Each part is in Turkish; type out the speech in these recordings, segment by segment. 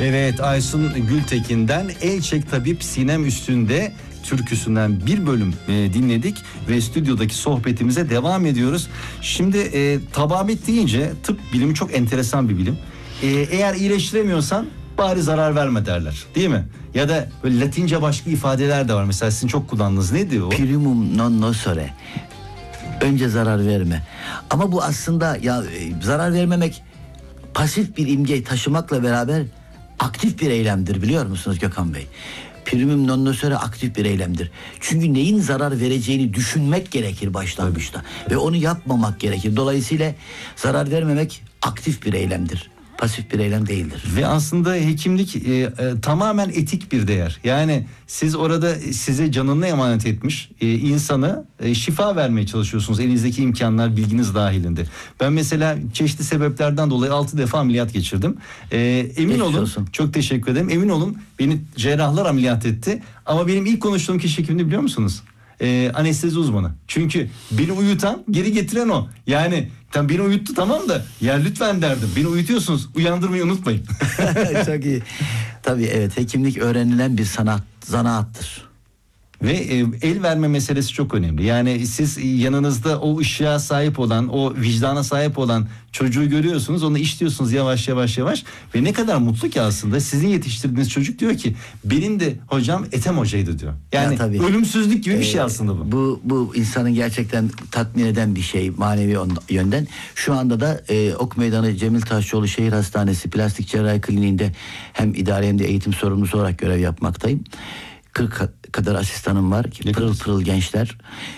Evet, Aysun Gültekin'den El Çek Tabip Sinem Üstünde türküsünden bir bölüm dinledik ve stüdyodaki sohbetimize devam ediyoruz. Şimdi tababet deyince tıp bilimi çok enteresan bir bilim. Eğer iyileştiremiyorsan bari zarar verme derler, değil mi? Ya da böyle Latince başka ifadeler de var. Mesela sizin çok kullandığınız neydi o? Primum non nocere. Önce zarar verme. Ama bu aslında ya zarar vermemek pasif bir imge taşımakla beraber aktif bir eylemdir, biliyor musunuz Gökhan Bey? Primum non nocere aktif bir eylemdir. Çünkü neyin zarar vereceğini düşünmek gerekir başlangıçta. Ve onu yapmamak gerekir. Dolayısıyla zarar vermemek aktif bir eylemdir. Pasif bir eylem değildir. Ve aslında hekimlik tamamen etik bir değer. Yani siz orada size canını emanet etmiş insanı şifa vermeye çalışıyorsunuz. Elinizdeki imkanlar, bilginiz dahilinde. Ben mesela çeşitli sebeplerden dolayı 6 defa ameliyat geçirdim. Emin olun, çok teşekkür ederim. Emin olun, beni cerrahlar ameliyat etti. Ama benim ilk konuştuğum kişi kimdi biliyor musunuz? Anestezi uzmanı. Çünkü beni uyutan, geri getiren o. Yani tam beni uyuttu, tamam da ya lütfen derdim. Beni uyutuyorsunuz, uyandırmayı unutmayın. Çok iyi. Tabii evet, hekimlik öğrenilen bir zanaattır. Ve el verme meselesi çok önemli. Yani siz yanınızda o ışığa sahip olan, o vicdana sahip olan çocuğu görüyorsunuz, onu işliyorsunuz yavaş yavaş ve ne kadar mutlu ki aslında sizin yetiştirdiğiniz çocuk diyor ki benim de hocam Ethem hocaydı diyor. Yani ya ölümsüzlük gibi bir şey aslında bu. Bu insanın gerçekten tatmin eden bir şey manevi yönden. Şu anda da Ok Meydanı Cemil Taşçıoğlu Şehir Hastanesi Plastik Cerrahi Kliniğinde hem idare hem de eğitim sorumlusu olarak görev yapmaktayım. 40 kadar asistanım var ki pırıl pırıl gençler.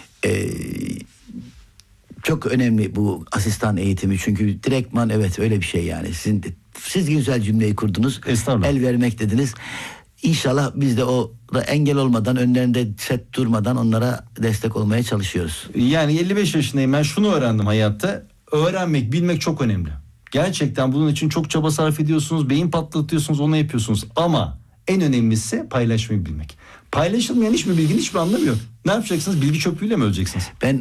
Çok önemli bu asistan eğitimi, çünkü direktman evet öyle bir şey yani. Siz güzel cümleyi kurdunuz. El vermek dediniz. İnşallah biz de o engel olmadan, önlerinde set durmadan onlara destek olmaya çalışıyoruz. Yani 55 yaşındayım, ben şunu öğrendim hayatta. Öğrenmek, bilmek çok önemli. Gerçekten bunun için çok çaba sarf ediyorsunuz, beyin patlatıyorsunuz, onu yapıyorsunuz. Ama en önemlisi paylaşmayı bilmek. Paylaşılmayan hiçbir bilginin hiçbir anlamı yok. Ne yapacaksınız? Bilgi çöplüğüyle mi öleceksiniz? Ben